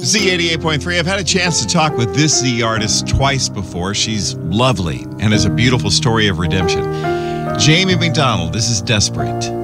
Z88.3. I've had a chance to talk with this Z artist twice before. She's lovely and has a beautiful story of redemption. Jamie McDonald, this is Desperate.